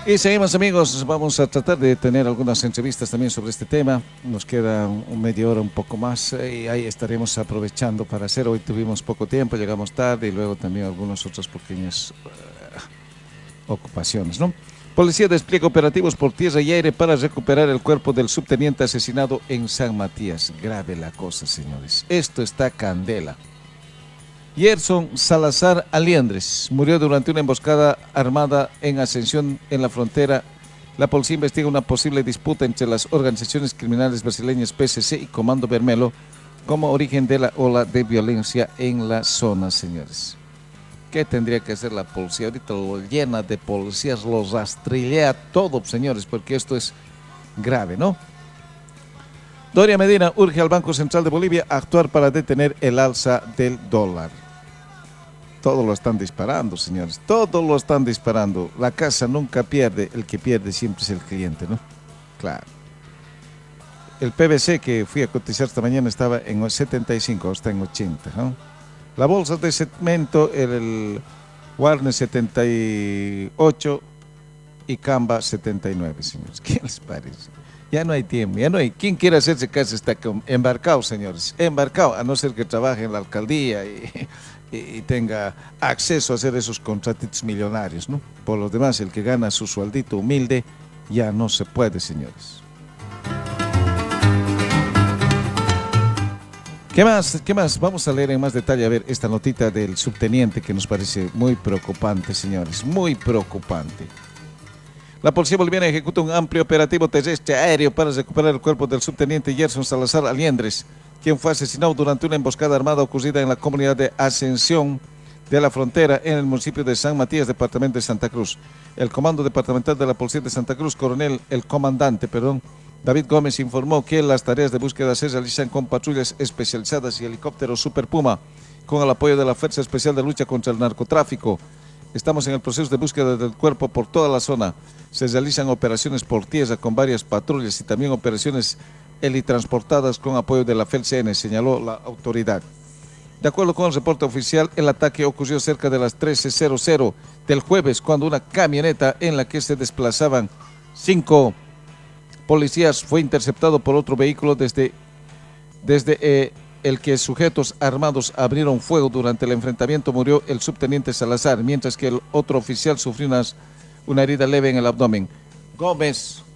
Y seguimos, amigos, vamos a tratar de tener algunas entrevistas también sobre este tema. Nos queda media hora, un poco más, y ahí estaremos aprovechando para hacer. Hoy tuvimos poco tiempo, llegamos tarde y luego también algunas otras pequeñas ocupaciones, ¿no? Policía despliega operativos por tierra y aire para recuperar el cuerpo del subteniente asesinado en San Matías. Grave la cosa, señores. Esto está candela. Yerson Salazar Aliendres murió durante una emboscada armada en Ascensión, en la frontera. La policía investiga una posible disputa entre las organizaciones criminales brasileñas PCC y Comando Vermelho como origen de la ola de violencia en la zona, señores. ¿Qué tendría que hacer la policía? Ahorita lo llena de policías, los rastrillea todo, señores, porque esto es grave, ¿no? Doria Medina urge al Banco Central de Bolivia a actuar para detener el alza del dólar. Todo lo están disparando, señores. Todo lo están disparando. La casa nunca pierde. El que pierde siempre es el cliente, ¿no? Claro. El PVC que fui a cotizar esta mañana estaba en 75, está en 80, ¿no? La bolsa de cemento, el Warner 78 y Camba 79, señores. ¿Qué les parece? Ya no hay tiempo, ya no hay. ¿Quién quiere hacerse caso? Está embarcado, señores. Embarcado, a no ser que trabaje en la alcaldía y tenga acceso a hacer esos contratitos millonarios, ¿no? Por lo demás, el que gana su sueldito humilde ya no se puede, señores. ¿Qué más? ¿Qué más? Vamos a leer en más detalle, a ver, esta notita del subteniente que nos parece muy preocupante, señores, muy preocupante. La policía boliviana ejecuta un amplio operativo terrestre aéreo para recuperar el cuerpo del subteniente Yerson Salazar Aliendres, quien fue asesinado durante una emboscada armada ocurrida en la comunidad de Ascensión de la Frontera, en el municipio de San Matías, departamento de Santa Cruz. El comando departamental de la policía de Santa Cruz, el comandante, David Gómez, informó que las tareas de búsqueda se realizan con patrullas especializadas y helicópteros Super Puma, con el apoyo de la Fuerza Especial de Lucha contra el Narcotráfico. Estamos en el proceso de búsqueda del cuerpo por toda la zona. Se realizan operaciones por tierra con varias patrullas y también operaciones helitransportadas con apoyo de la FELCN, señaló la autoridad. De acuerdo con el reporte oficial, el ataque ocurrió cerca de las 13:00 del jueves, cuando una camioneta en la que se desplazaban 5 policías fue interceptado por otro vehículo desde el que sujetos armados abrieron fuego. Durante el enfrentamiento murió el subteniente Salazar, mientras que el otro oficial sufrió una herida leve en el abdomen. Gómez